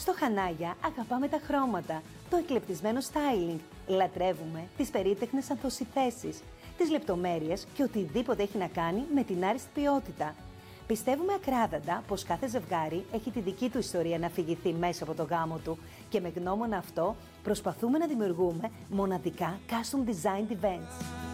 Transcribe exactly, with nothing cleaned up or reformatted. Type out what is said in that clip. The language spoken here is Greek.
Στο Χανάγια αγαπάμε τα χρώματα, το εκλεπτισμένο styling, λατρεύουμε τις περίτεχνες ανθοσιθέσεις, τις λεπτομέρειες και οτιδήποτε έχει να κάνει με την άριστη ποιότητα. Πιστεύουμε ακράδαντα πως κάθε ζευγάρι έχει τη δική του ιστορία να αφηγηθεί μέσα από το γάμο του και με γνώμονα αυτό προσπαθούμε να δημιουργούμε μοναδικά custom designed events.